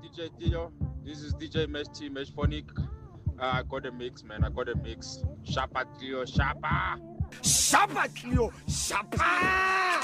DJ Theo. This is DJ Mesh T, Mesh Phonic. I got a mix, man. I got a mix. Shapa Cleo, Shapa. Shapa Cleo, Shapa.